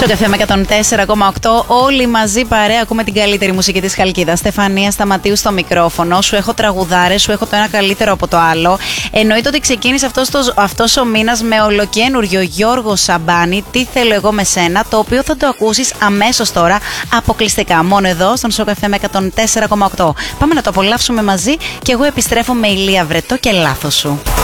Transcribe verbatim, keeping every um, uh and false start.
Στο καφέ με εκατόν τέσσερα κόμμα οκτώ, όλοι μαζί παρέα ακούμε την καλύτερη μουσική της Χαλκίδας. Στεφανία Σταματίου στο μικρόφωνο. Σου έχω τραγουδάρες, σου έχω το ένα καλύτερο από το άλλο. Εννοείται ότι ξεκίνησε αυτός, το, αυτός ο μήνας με ολοκένουργιο Γιώργο Σαμπάνη. Τι θέλω εγώ με σένα, το οποίο θα το ακούσεις αμέσως τώρα, αποκλειστικά. Μόνο εδώ, στον Σοκαφέ με εκατόν τέσσερα κόμμα οκτώ. Πάμε να το απολαύσουμε μαζί και εγώ επιστρέφω με Ηλία Βρετό και Λάθος σου.